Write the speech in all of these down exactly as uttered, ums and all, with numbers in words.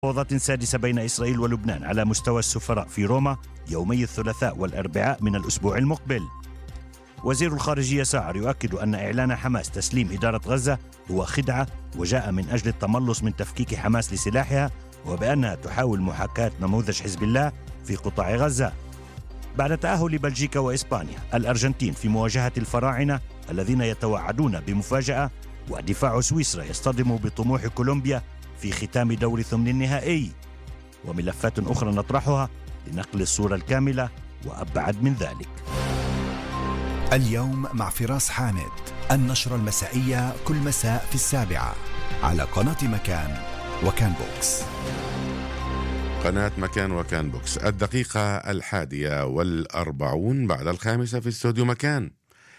مفاوضات سادسة بين إسرائيل ولبنان على مستوى السفراء في روما يومي الثلاثاء والأربعاء من الأسبوع المقبل. وزير الخارجية ساعر يؤكد أن إعلان حماس تسليم إدارة غزة هو خدعة وجاء من أجل التملص من تفكيك حماس لسلاحها، وبأنها تحاول محاكاة نموذج حزب الله في قطاع غزة. بعد تأهل بلجيكا وإسبانيا، الأرجنتين في مواجهة الفراعنة الذين يتوعدون بمفاجأة، ودفاع سويسرا يصطدم بطموح كولومبيا في ختام دور ثمن النهائي. وملفات أخرى نطرحها لنقل الصورة الكاملة وأبعد من ذلك. اليوم مع فراس حامد، النشرة المسائية كل مساء في السابعة على قناة مكان وكان بوكس. قناة مكان وكان بوكس. الدقيقة الحادية والأربعون بعد الخامسة في استوديو مكان.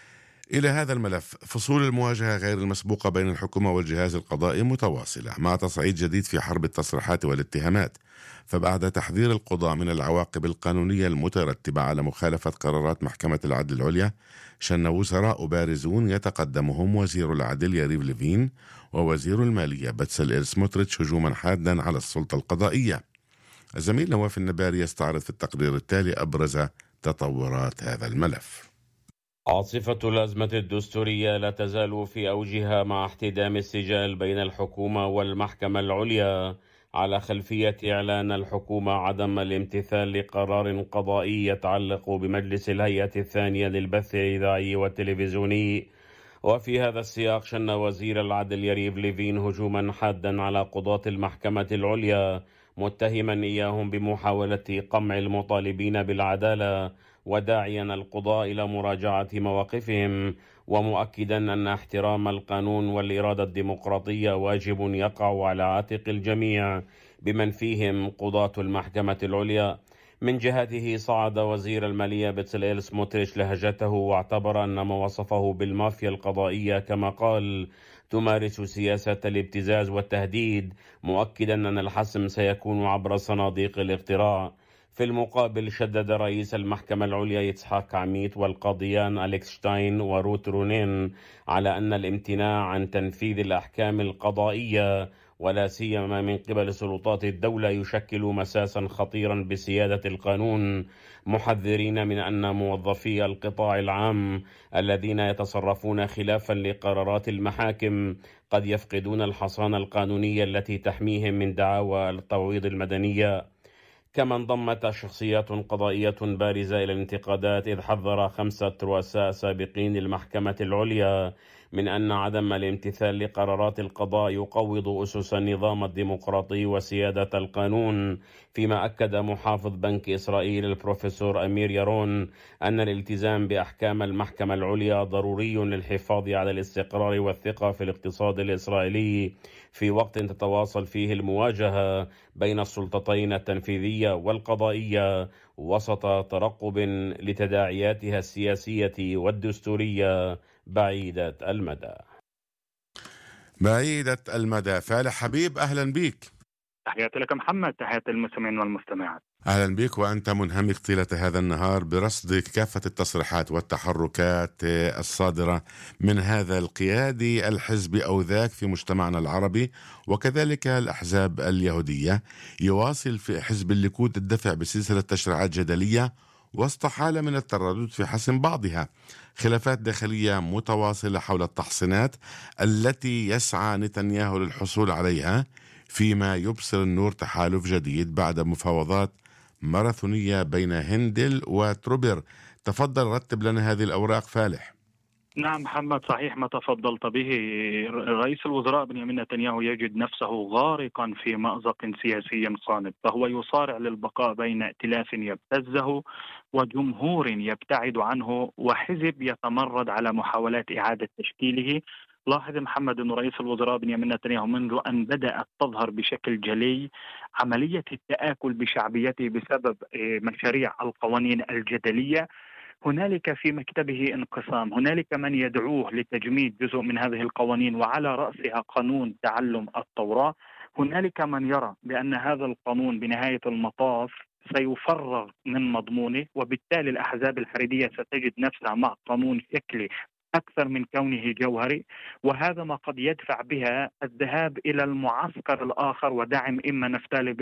إلى هذا الملف، فصول المواجهة غير المسبوقة بين الحكومة والجهاز القضائي متواصلة مع تصعيد جديد في حرب التصريحات والاتهامات. فبعد تحذير القضاء من العواقب القانونية المترتبة على مخالفة قرارات محكمة العدل العليا، شن وزراء بارزون يتقدمهم وزير العدل ياريف ليفين ووزير المالية بتسليل سموتريتش هجوما حادا على السلطة القضائية. الزميل نواف النباري يستعرض في التقرير التالي أبرز تطورات هذا الملف. عاصفة الأزمة الدستورية لا تزال في أوجها مع احتدام السجال بين الحكومة والمحكمة العليا على خلفية إعلان الحكومة عدم الامتثال لقرار قضائي يتعلق بمجلس الهيئة الثانية للبث الإذاعي والتلفزيوني. وفي هذا السياق شن وزير العدل ياريف ليفين هجوما حادا على قضاة المحكمة العليا، متهما إياهم بمحاولة قمع المطالبين بالعدالة، وداعيا القضاء إلى مراجعة مواقفهم، ومؤكدا أن احترام القانون والإرادة الديمقراطية واجب يقع على عاتق الجميع بمن فيهم قضاة المحكمة العليا. من جهته صعد وزير المالية بتسليل سموتريتش لهجته، واعتبر أن ما وصفه بالمافيا القضائية كما قال تمارس سياسة الابتزاز والتهديد، مؤكدا أن الحسم سيكون عبر صناديق الاقتراع. في المقابل شدد رئيس المحكمة العليا يتسحاق عميت والقاضيان أليكس شتاين وروت رونين على أن الامتناع عن تنفيذ الأحكام القضائية ولا سيما من قبل سلطات الدولة يشكل مساسا خطيرا بسيادة القانون، محذرين من أن موظفي القطاع العام الذين يتصرفون خلافا لقرارات المحاكم قد يفقدون الحصانة القانونية التي تحميهم من دعاوى التعويض المدنية. كما انضمت شخصيات قضائية بارزة إلى الانتقادات، إذ حذر خمسة رؤساء سابقين للمحكمة العليا من أن عدم الامتثال لقرارات القضاء يقوض أسس النظام الديمقراطي وسيادة القانون. فيما أكد محافظ بنك إسرائيل البروفيسور أمير يارون أن الالتزام بأحكام المحكمة العليا ضروري للحفاظ على الاستقرار والثقة في الاقتصاد الإسرائيلي في وقت تتواصل فيه المواجهة بين السلطتين التنفيذية والقضائية وسط ترقب لتداعياتها السياسية والدستورية بعيدة المدى. بعيدة المدى. فالح حبيب، أهلا بك. تحياتي لك محمد، تحياتي المستمعين والمستمعات. أهلا بك، وأنت منهمك طيلة هذا النهار برصد كافة التصريحات والتحركات الصادرة من هذا القيادي الحزبي أو ذاك في مجتمعنا العربي، وكذلك الأحزاب اليهودية. يواصل في حزب الليكود الدفع بسلسلة تشريعات جدلية وسط حالة من التردد في حسم بعضها. خلافات داخلية متواصلة حول التحصينات التي يسعى نتنياهو للحصول عليها، فيما يبصر النور تحالف جديد بعد مفاوضات ماراثونية بين هندل وتروبر. تفضل رتب لنا هذه الأوراق فالح. نعم محمد، صحيح ما تفضلت به. رئيس الوزراء بنيامين نتنياهو يجد نفسه غارقا في مأزق سياسي صامت، فهو يصارع للبقاء بين ائتلاف يبتزه وجمهور يبتعد عنه وحزب يتمرد على محاولات إعادة تشكيله. لاحظ محمد أن رئيس الوزراء بنيامين نتنياهو منذ أن بدأت تظهر بشكل جلي عملية التآكل بشعبيته بسبب مشاريع القوانين الجدلية، هنالك في مكتبه انقسام. هنالك من يدعوه لتجميد جزء من هذه القوانين وعلى رأسها قانون تعلم التوراة. هنالك من يرى بأن هذا القانون بنهاية المطاف سيفرغ من مضمونه، وبالتالي الأحزاب الحريدية ستجد نفسها مع قانون شكلي أكثر من كونه جوهري، وهذا ما قد يدفع بها الذهاب إلى المعسكر الآخر ودعم إما نفتالي